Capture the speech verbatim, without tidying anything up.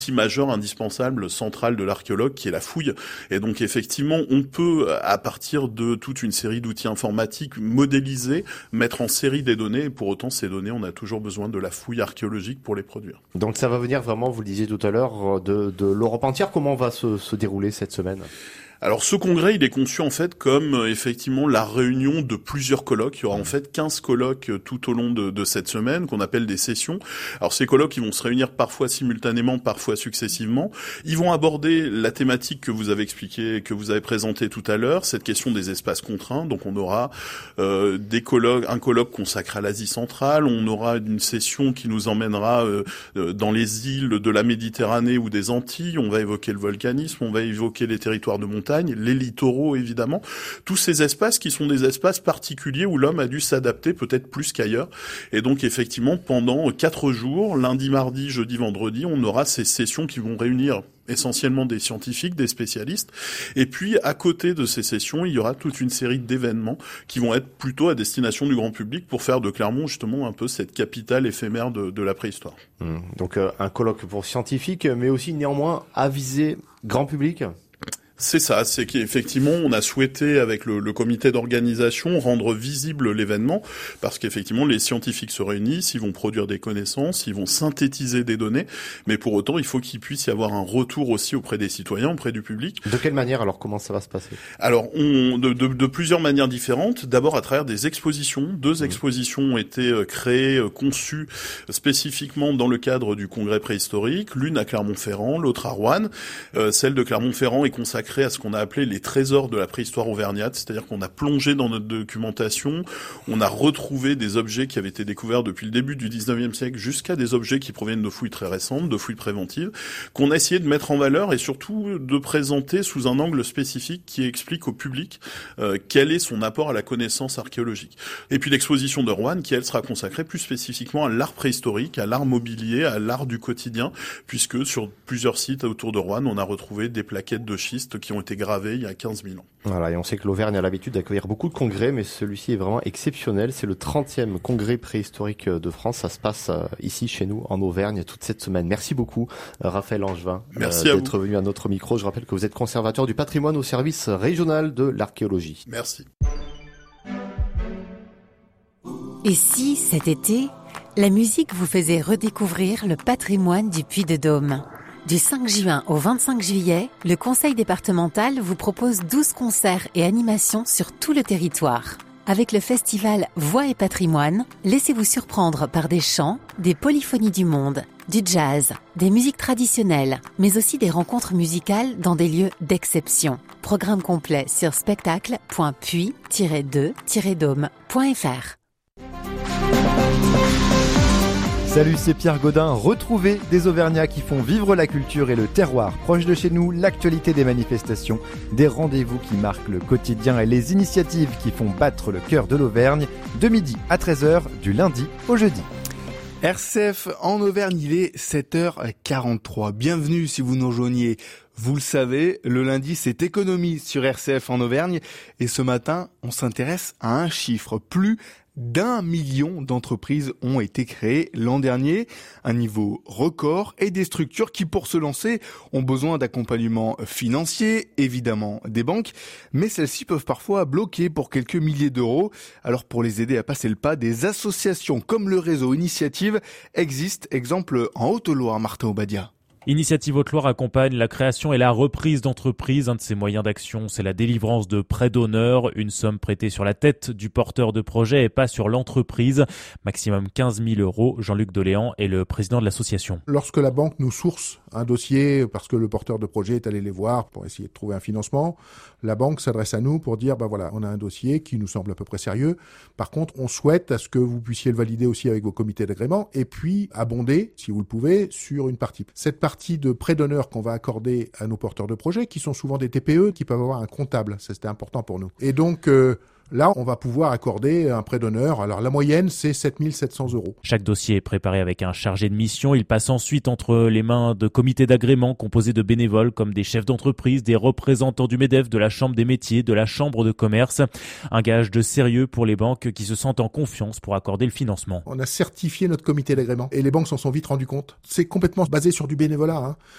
majeur, indispensable, central de l'archéologue, qui est la fouille. Et donc effectivement, on peut, à partir de toute une série d'outils informatiques, modéliser, mettre en série des données, et pour autant ces données, on a toujours besoin de la fouille archéologique pour les produire. Donc ça va venir vraiment, vous le disiez tout à l'heure, de, de l'Europe entière. Comment va se, se dérouler cette semaine ? Alors ce congrès, il est conçu en fait comme euh, effectivement la réunion de plusieurs colloques. Il y aura en fait quinze colloques euh, tout au long de, de cette semaine qu'on appelle des sessions. Alors ces colloques, ils vont se réunir parfois simultanément, parfois successivement. Ils vont aborder la thématique que vous avez expliquée, que vous avez présentée tout à l'heure, cette question des espaces contraints. Donc on aura euh, des colloques, un colloque consacré à l'Asie centrale. On aura une session qui nous emmènera euh, dans les îles de la Méditerranée ou des Antilles. On va évoquer le volcanisme, on va évoquer les territoires de montagne, les littoraux évidemment, tous ces espaces qui sont des espaces particuliers où l'homme a dû s'adapter peut-être plus qu'ailleurs. Et donc effectivement, pendant quatre jours, lundi, mardi, jeudi, vendredi, on aura ces sessions qui vont réunir essentiellement des scientifiques, des spécialistes. Et puis, à côté de ces sessions, il y aura toute une série d'événements qui vont être plutôt à destination du grand public pour faire de Clermont, justement, un peu cette capitale éphémère de, de la préhistoire. Mmh. Donc, euh, un colloque pour scientifiques, mais aussi néanmoins à viser grand public ? C'est ça, c'est qu'effectivement, on a souhaité, avec le, le comité d'organisation, rendre visible l'événement, parce qu'effectivement, les scientifiques se réunissent, ils vont produire des connaissances, ils vont synthétiser des données, mais pour autant, il faut qu'il puisse y avoir un retour aussi auprès des citoyens, auprès du public. De quelle manière, alors, comment ça va se passer ? Alors, on, de, de, de plusieurs manières différentes. D'abord, à travers des expositions. Deux mmh. expositions ont été créées, conçues spécifiquement dans le cadre du congrès préhistorique. L'une à Clermont-Ferrand, l'autre à Roanne. Euh, celle de Clermont-Ferrand est consacrée à ce qu'on a appelé les trésors de la préhistoire auvergnate, c'est-à-dire qu'on a plongé dans notre documentation, on a retrouvé des objets qui avaient été découverts depuis le début du dix-neuvième siècle jusqu'à des objets qui proviennent de fouilles très récentes, de fouilles préventives, qu'on a essayé de mettre en valeur et surtout de présenter sous un angle spécifique qui explique au public euh, quel est son apport à la connaissance archéologique. Et puis l'exposition de Roanne, qui elle sera consacrée plus spécifiquement à l'art préhistorique, à l'art mobilier, à l'art du quotidien, puisque sur plusieurs sites autour de Roanne, on a retrouvé des plaquettes de schiste qui ont été gravés il y a quinze mille ans. Voilà, et on sait que l'Auvergne a l'habitude d'accueillir beaucoup de congrès, mais celui-ci est vraiment exceptionnel. C'est le trentième congrès préhistorique de France. Ça se passe euh, ici, chez nous, en Auvergne, toute cette semaine. Merci beaucoup, euh, Raphaël Angevin, Merci euh, à d'être vous. venu à notre micro. Je rappelle que vous êtes conservateur du patrimoine au service régional de l'archéologie. Merci. Et si, cet été, la musique vous faisait redécouvrir le patrimoine du Puy-de-Dôme ? Du cinq juin au vingt-cinq juillet, le Conseil départemental vous propose douze concerts et animations sur tout le territoire. Avec le festival Voix et Patrimoine, laissez-vous surprendre par des chants, des polyphonies du monde, du jazz, des musiques traditionnelles, mais aussi des rencontres musicales dans des lieux d'exception. Programme complet sur spectacle point puy tiret deux tiret dôme point f r. Salut, c'est Pierre Gaudin. Retrouvez des Auvergnats qui font vivre la culture et le terroir proche de chez nous, l'actualité des manifestations, des rendez-vous qui marquent le quotidien et les initiatives qui font battre le cœur de l'Auvergne, de midi à treize heures, du lundi au jeudi. R C F en Auvergne, il est sept heures quarante-trois. Bienvenue si vous nous rejoignez. Vous le savez, le lundi, c'est économie sur R C F en Auvergne. Et ce matin, on s'intéresse à un chiffre. Plus d'un million d'entreprises ont été créées l'an dernier, un niveau record, et des structures qui, pour se lancer, ont besoin d'accompagnement financier, évidemment des banques, mais celles-ci peuvent parfois bloquer pour quelques milliers d'euros. Alors pour les aider à passer le pas, des associations comme le réseau Initiative existent, exemple en Haute-Loire, Martin Obadia. Initiative Haute-Loire accompagne la création et la reprise d'entreprises. Un de ses moyens d'action, c'est la délivrance de prêts d'honneur, une somme prêtée sur la tête du porteur de projet et pas sur l'entreprise. Maximum quinze mille euros. Jean-Luc Doléan est le président de l'association. Lorsque la banque nous source un dossier parce que le porteur de projet est allé les voir pour essayer de trouver un financement, la banque s'adresse à nous pour dire, bah voilà, on a un dossier qui nous semble à peu près sérieux. Par contre, on souhaite à ce que vous puissiez le valider aussi avec vos comités d'agrément et puis abonder, si vous le pouvez, sur une partie. Cette partie partie de prêt d'honneur qu'on va accorder à nos porteurs de projets, qui sont souvent des T P E, qui peuvent avoir un comptable. Ça, c'était important pour nous. Et donc, euh, là, on va pouvoir accorder un prêt d'honneur. Alors, la moyenne, c'est sept mille sept cents euros. Chaque dossier est préparé avec un chargé de mission. Il passe ensuite entre les mains de comités d'agrément composés de bénévoles comme des chefs d'entreprise, des représentants du MEDEF, de la Chambre des métiers, de la Chambre de commerce. Un gage de sérieux pour les banques qui se sentent en confiance pour accorder le financement. On a certifié notre comité d'agrément et les banques s'en sont vite rendues compte. C'est complètement basé sur du bénévolat. Hein.